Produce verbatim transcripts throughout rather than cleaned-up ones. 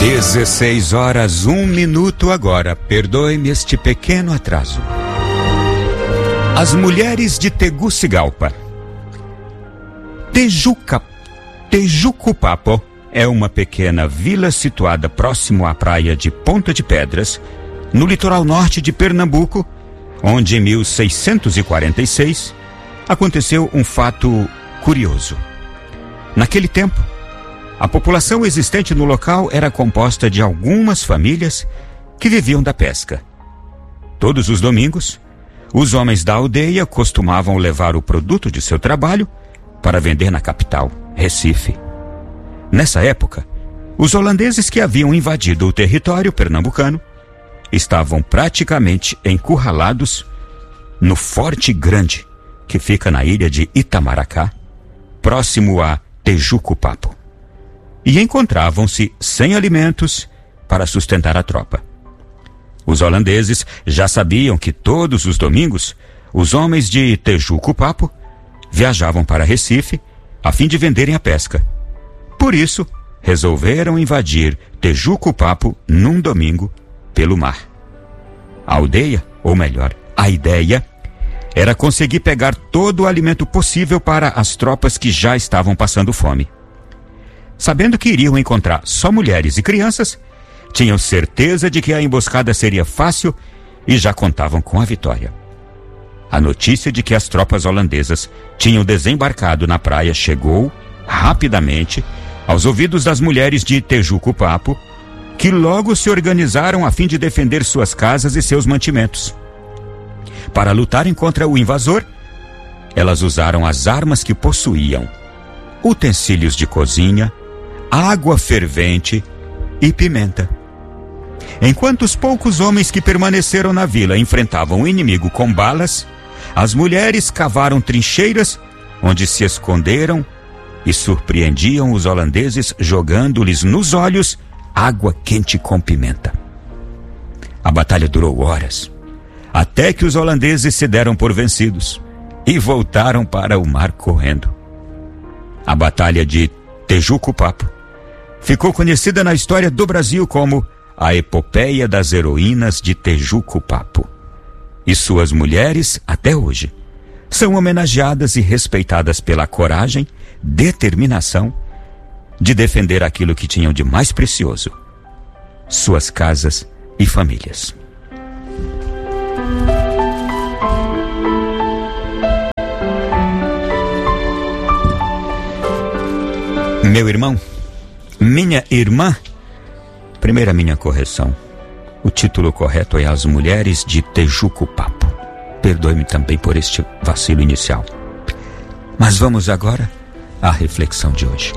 dezesseis horas, um minuto agora. Perdoe-me este pequeno atraso. As mulheres de Tegucigalpa. Tejuca, Tejucupapo é uma pequena vila situada próximo à praia de Ponta de Pedras, no litoral norte de Pernambuco, onde em mil seiscentos e quarenta e seis aconteceu um fato curioso. Naquele tempo, a população existente no local era composta de algumas famílias que viviam da pesca. Todos os domingos, os homens da aldeia costumavam levar o produto de seu trabalho para vender na capital, Recife. Nessa época, os holandeses que haviam invadido o território pernambucano estavam praticamente encurralados no Forte Grande, que fica na ilha de Itamaracá, próximo a Tejucupapo. E encontravam-se sem alimentos para sustentar a tropa. Os holandeses já sabiam que todos os domingos os homens de Tejucupapo viajavam para Recife a fim de venderem a pesca. Por isso, resolveram invadir Tejucupapo num domingo pelo mar. A aldeia, ou melhor, a ideia, era conseguir pegar todo o alimento possível para as tropas que já estavam passando fome. Sabendo que iriam encontrar só mulheres e crianças, tinham certeza de que a emboscada seria fácil e já contavam com a vitória. A notícia de que as tropas holandesas tinham desembarcado na praia chegou, rapidamente, aos ouvidos das mulheres de Tejucupapo, que logo se organizaram a fim de defender suas casas e seus mantimentos. Para lutarem contra o invasor, elas usaram as armas que possuíam: utensílios de cozinha, água fervente e pimenta. Enquanto os poucos homens que permaneceram na vila enfrentavam o inimigo com balas, as mulheres cavaram trincheiras onde se esconderam e surpreendiam os holandeses jogando-lhes nos olhos água quente com pimenta. A batalha durou horas, até que os holandeses se deram por vencidos e voltaram para o mar correndo. A batalha de Tejucupapo ficou conhecida na história do Brasil como a Epopeia das Heroínas de Tejucupapo. E suas mulheres, até hoje, são homenageadas e respeitadas pela coragem, determinação de defender aquilo que tinham de mais precioso: suas casas e famílias. Meu irmão, minha irmã, primeira minha correção. O título correto é As Mulheres de Tejucupapo. Perdoe-me também por este vacilo inicial. Mas vamos agora à reflexão de hoje.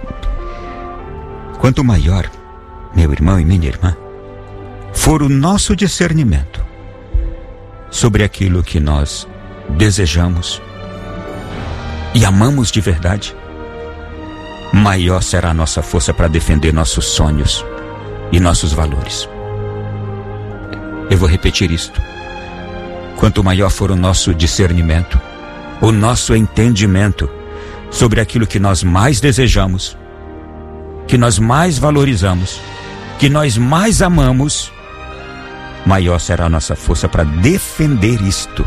Quanto maior, meu irmão e minha irmã, for o nosso discernimento sobre aquilo que nós desejamos e amamos de verdade, maior será a nossa força para defender nossos sonhos e nossos valores. Eu vou repetir isto. Quanto maior for o nosso discernimento, o nosso entendimento sobre aquilo que nós mais desejamos, que nós mais valorizamos, que nós mais amamos, maior será a nossa força para defender isto.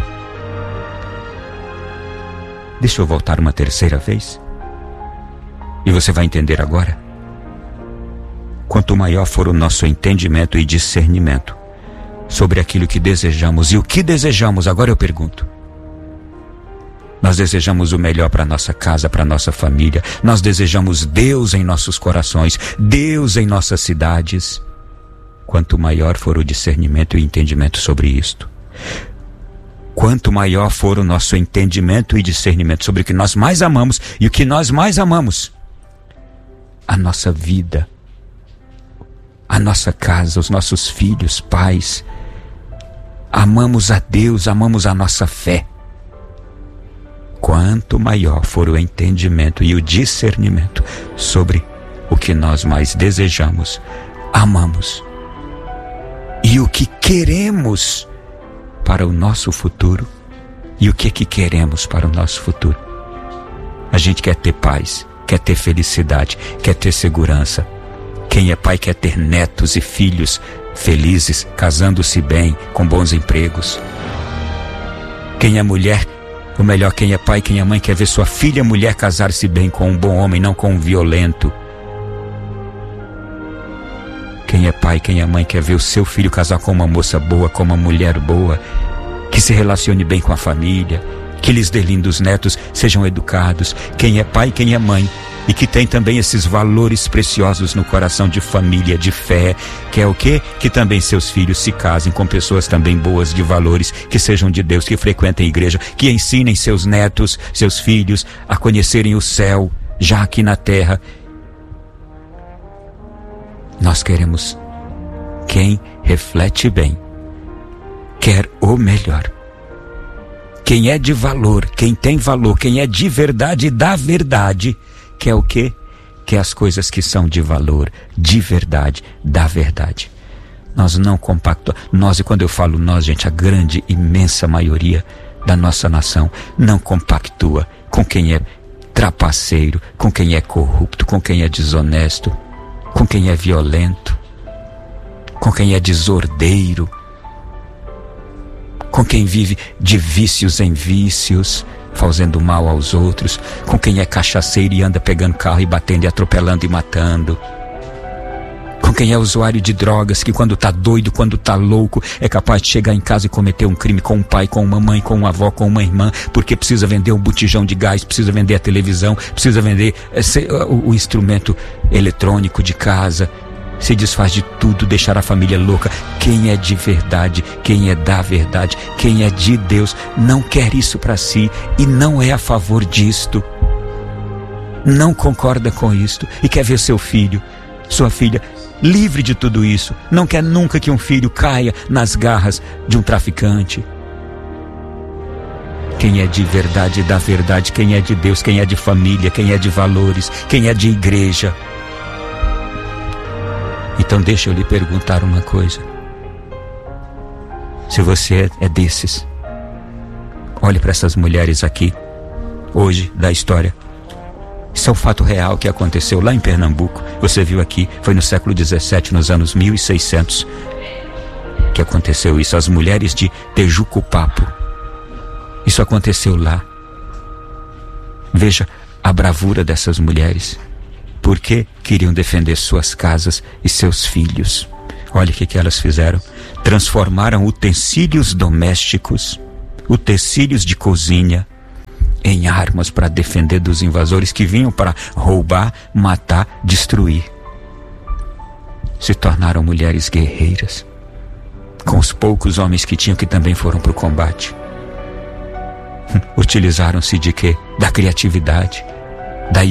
Deixa eu voltar uma terceira vez e você vai entender agora. Quanto maior for o nosso entendimento e discernimento sobre aquilo que desejamos, e o que desejamos, agora eu pergunto. Nós desejamos o melhor para nossa casa, para nossa família. Nós desejamos Deus em nossos corações, Deus em nossas cidades. Quanto maior for o discernimento e entendimento sobre isto, quanto maior for o nosso entendimento e discernimento sobre o que nós mais amamos e o que nós mais amamos, a nossa vida, a nossa casa, os nossos filhos, pais, amamos a Deus, amamos a nossa fé. Quanto maior for o entendimento e o discernimento sobre o que nós mais desejamos, amamos e o que queremos para o nosso futuro, e o que que queremos para o nosso futuro. A gente quer ter paz, quer ter felicidade, quer ter segurança, Quem é pai quer ter netos e filhos felizes, casando-se bem, com bons empregos. Quem é mulher, ou melhor, quem é pai, quem é mãe, quer ver sua filha mulher casar-se bem com um bom homem, não com um violento. Quem é pai, quem é mãe, quer ver o seu filho casar com uma moça boa, com uma mulher boa, que se relacione bem com a família, que lhes dê lindos netos, sejam educados. Quem é pai, quem é mãe, e que tem também esses valores preciosos no coração de família, de fé, que é o quê? Que também seus filhos se casem com pessoas também boas de valores, que sejam de Deus, que frequentem a igreja, que ensinem seus netos, seus filhos a conhecerem o céu, já aqui na terra. Nós queremos quem reflete bem, quer o melhor. Quem é de valor, quem tem valor, quem é de verdade, da verdade, quer o quê? Quer as coisas que são de valor, de verdade, da verdade. Nós não compactuamos, nós, e quando eu falo nós, gente, a grande, imensa maioria da nossa nação não compactua com quem é trapaceiro, com quem é corrupto, com quem é desonesto, com quem é violento, com quem é desordeiro, com quem vive de vícios em vícios, fazendo mal aos outros, com quem é cachaceiro e anda pegando carro e batendo e atropelando e matando, com quem é usuário de drogas, que quando tá doido, quando tá louco, é capaz de chegar em casa e cometer um crime com um pai, com uma mãe, com uma avó, com uma irmã, porque precisa vender um botijão de gás, precisa vender a televisão, precisa vender esse, o, o instrumento eletrônico de casa. Se desfaz de tudo, deixar a família louca. Quem é de verdade, quem é da verdade, quem é de Deus, não quer isso para si e não é a favor disto, não concorda com isto e quer ver seu filho, sua filha livre de tudo isso. Não quer nunca que um filho caia nas garras de um traficante. Quem é de verdade, da verdade, quem é de Deus, quem é de família, quem é de valores, quem é de igreja. Então deixa eu lhe perguntar uma coisa. Se você é desses, olhe para essas mulheres aqui, hoje, da história. Isso é um fato real que aconteceu lá em Pernambuco. Você viu aqui, foi no século dezessete, nos anos mil e seiscentos, que aconteceu isso. As mulheres de Tejucupapo. Isso aconteceu lá. Veja a bravura dessas mulheres. Porque queriam defender suas casas e seus filhos. Olha o que, que elas fizeram. Transformaram utensílios domésticos, utensílios de cozinha, em armas para defender dos invasores que vinham para roubar, matar, destruir. Se tornaram mulheres guerreiras. Com os poucos homens que tinham, que também foram para o combate. Utilizaram-se de quê? Da criatividade.